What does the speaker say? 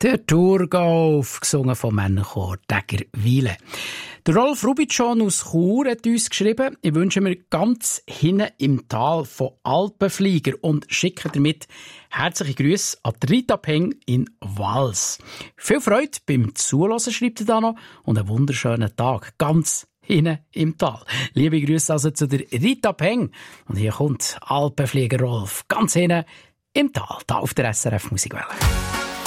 Der Thurgau, gesungen vom Männerchor Dägerwilen. Der Rolf Rubitschon aus Chur hat uns geschrieben, ich wünsche mir ganz hinten im Tal von Alpenflieger und schicke damit herzliche Grüße an Rita Peng in Wals. Viel Freude beim Zuhören, schreibt er da noch, und einen wunderschönen Tag. Ganz hinten im Tal. Liebe Grüße also zu der Rita Peng. Und hier kommt Alpenflieger Rolf, ganz hinten im Tal, da auf der SRF Musikwelle.